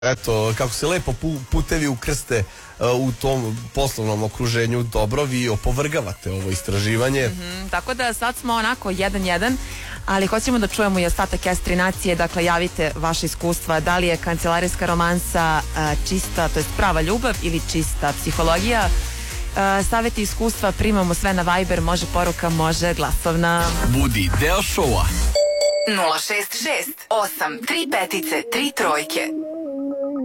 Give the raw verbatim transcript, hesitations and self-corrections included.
Eto, kako se lepo putevi ukrste u tom poslovnom okruženju, dobro, vi opovrgavate ovo istraživanje. Mm-hmm, tako da sad smo onako jedan jedan, ali hoćemo da čujemo i ostatak S tri nacije. Dakle, javite vaše iskustva, da li je kancelarijska romansa a, čista, to je prava ljubav ili čista psihologija. A, savjeti iskustva primamo sve na Viber, može poruka, može glasovna. Budi deo šova. nula šest šest osam tri petice tri trojke.